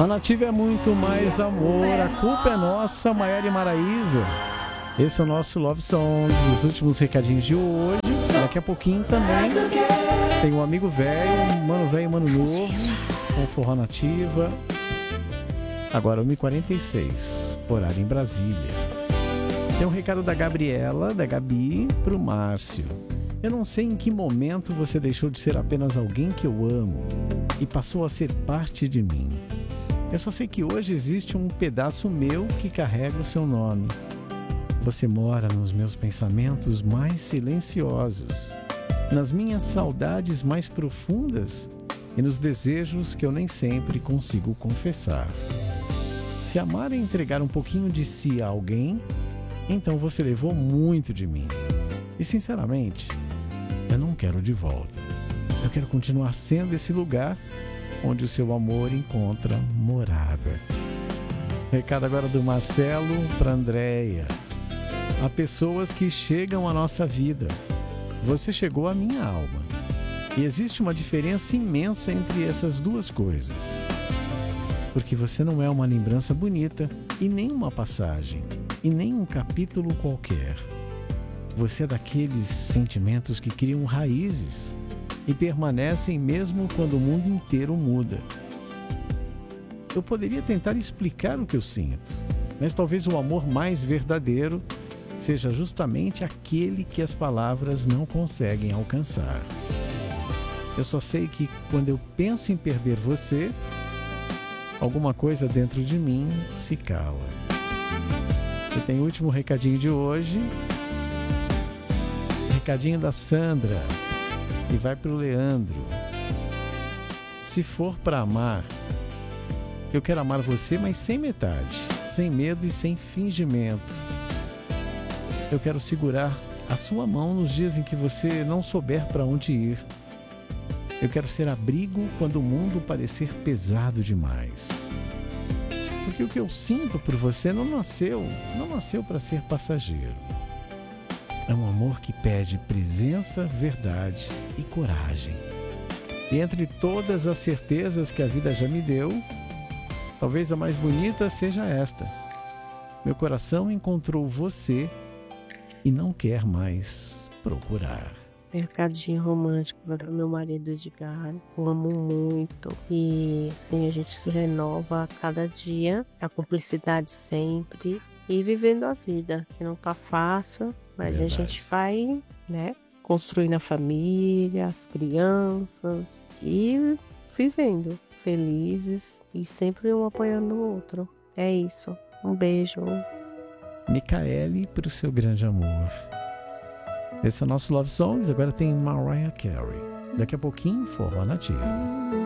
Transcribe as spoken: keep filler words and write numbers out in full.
A Nativa é muito mais amor, a culpa é nossa, Maiara e Maraísa. Esse é o nosso Love Song, os últimos recadinhos de hoje. Daqui a pouquinho também tem um amigo velho, mano velho, mano novo, com Forró Nativa. Agora uma e quarenta e seis, horário em Brasília. Tem um recado da Gabriela, da Gabi, pro Márcio. Eu não sei em que momento você deixou de ser apenas alguém que eu amo e passou a ser parte de mim. Eu só sei que hoje existe um pedaço meu que carrega o seu nome. Você mora nos meus pensamentos mais silenciosos, nas minhas saudades mais profundas e nos desejos que eu nem sempre consigo confessar. Se amar é entregar um pouquinho de si a alguém, então você levou muito de mim. E sinceramente, eu não quero de volta. Eu quero continuar sendo esse lugar onde o seu amor encontra morada. Recado agora do Marcelo para Andréia. Há pessoas que chegam à nossa vida. Você chegou à minha alma. E existe uma diferença imensa entre essas duas coisas. Porque você não é uma lembrança bonita e nem uma passagem, e nem um capítulo qualquer. Você é daqueles sentimentos que criam raízes e permanecem mesmo quando o mundo inteiro muda. Eu poderia tentar explicar o que eu sinto, mas talvez o amor mais verdadeiro seja justamente aquele que as palavras não conseguem alcançar. Eu só sei que quando eu penso em perder você, alguma coisa dentro de mim se cala. E tem o último recadinho de hoje. Recadinho da Sandra. E vai pro Leandro. Se for para amar, eu quero amar você, mas sem metade, sem medo e sem fingimento. Eu quero segurar a sua mão nos dias em que você não souber para onde ir. Eu quero ser abrigo quando o mundo parecer pesado demais. Porque o que eu sinto por você não nasceu, não nasceu para ser passageiro. É um amor que pede presença, verdade e coragem. E entre todas as certezas que a vida já me deu, talvez a mais bonita seja esta. Meu coração encontrou você e não quer mais procurar. Mercadinho romântico para meu marido Edgar. Eu amo muito. E assim, a gente se renova a cada dia. A cumplicidade sempre. E vivendo a vida, que não tá fácil. Mas Verdade. A gente vai, né, construindo a família, as crianças. E vivendo felizes. E sempre um apoiando o outro. É isso. Um beijo. Micaele para o seu grande amor. Esse é o nosso Love Songs. Agora tem Mariah Carey. Daqui a pouquinho, Forró Nativa.